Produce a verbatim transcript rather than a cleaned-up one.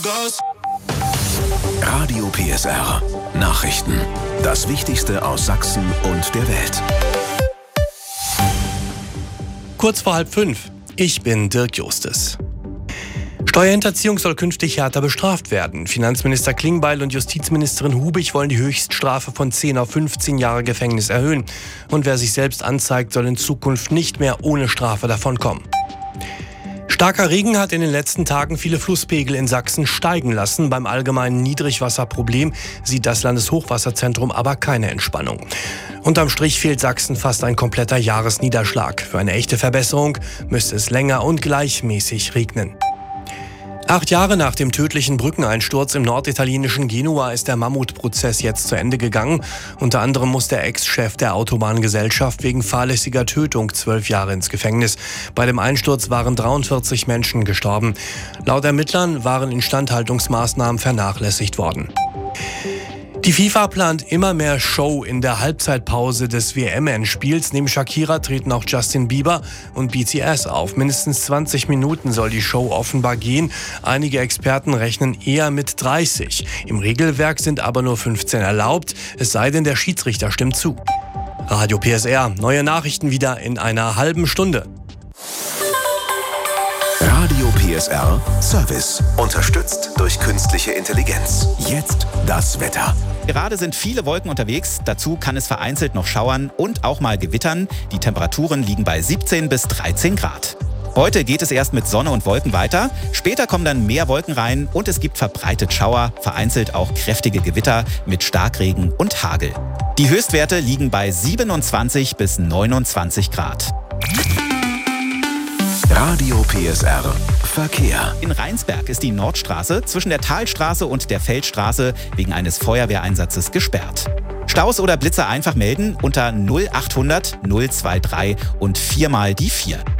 Radio P S R. Nachrichten. Das Wichtigste aus Sachsen und der Welt. Kurz vor halb fünf. Ich bin Dirk Justus. Steuerhinterziehung soll künftig härter bestraft werden. Finanzminister Klingbeil und Justizministerin Hubig wollen die Höchststrafe von zehn auf fünfzehn Jahre Gefängnis erhöhen. Und wer sich selbst anzeigt, soll in Zukunft nicht mehr ohne Strafe davonkommen. Starker Regen hat in den letzten Tagen viele Flusspegel in Sachsen steigen lassen. Beim allgemeinen Niedrigwasserproblem sieht das Landeshochwasserzentrum aber keine Entspannung. Unterm Strich fehlt Sachsen fast ein kompletter Jahresniederschlag. Für eine echte Verbesserung müsste es länger und gleichmäßig regnen. Acht Jahre nach dem tödlichen Brückeneinsturz im norditalienischen Genua ist der Mammutprozess jetzt zu Ende gegangen. Unter anderem muss der Ex-Chef der Autobahngesellschaft wegen fahrlässiger Tötung zwölf Jahre ins Gefängnis. Bei dem Einsturz waren dreiundvierzig Menschen gestorben. Laut Ermittlern waren Instandhaltungsmaßnahmen vernachlässigt worden. Die FIFA plant immer mehr Show in der Halbzeitpause des W M-Endspiels. Neben Shakira treten auch Justin Bieber und B T S auf. Mindestens zwanzig Minuten soll die Show offenbar gehen. Einige Experten rechnen eher mit dreißig. Im Regelwerk sind aber nur fünfzehn erlaubt, es sei denn, der Schiedsrichter stimmt zu. Radio P S R, neue Nachrichten wieder in einer halben Stunde. Radio P S R Service. Unterstützt durch künstliche Intelligenz. Jetzt das Wetter. Gerade sind viele Wolken unterwegs, dazu kann es vereinzelt noch schauern und auch mal gewittern. Die Temperaturen liegen bei siebzehn bis dreizehn Grad. Heute geht es erst mit Sonne und Wolken weiter, später kommen dann mehr Wolken rein und es gibt verbreitet Schauer, vereinzelt auch kräftige Gewitter mit Starkregen und Hagel. Die Höchstwerte liegen bei siebenundzwanzig bis neunundzwanzig Grad. Radio P S R Verkehr. In Rheinsberg ist die Nordstraße zwischen der Talstraße und der Feldstraße wegen eines Feuerwehreinsatzes gesperrt. Staus oder Blitzer einfach melden unter null achthundert null drei drei und viermal die vier.